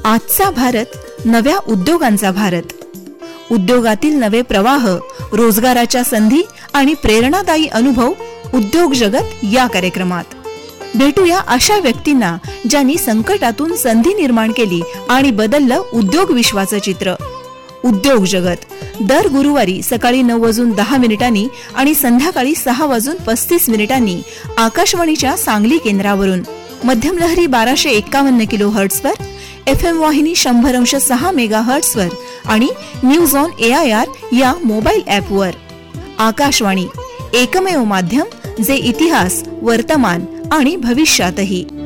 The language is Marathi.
आजचा भारत नव्या उद्योगांचा भारत. उद्योगातील नवे प्रवाह, रोजगाराच्या संधी आणि प्रेरणादायी अनुभव उद्योग जगत या कार्यक्रमात. भेटूया अशा व्यक्तींना ज्यांनी संकटातून संधी निर्माण केली आणि बदललं उद्योग विश्वाचं चित्र. उद्योग जगत दर गुरुवारी सकाळी 9:10 आणि संध्याकाळी 6:35 आकाशवाणीच्या सांगली केंद्रावरून, मध्यम लहरी 1251 किलोहर्ट्झवर, FM वाहिनी 100.6 मेगाहर्ट्झवर आणि न्यूज ऑन AIR या मोबाईल ॲपवर. आकाशवाणी, एकमेव माध्यम जे इतिहास, वर्तमान आणि भविष्यातही.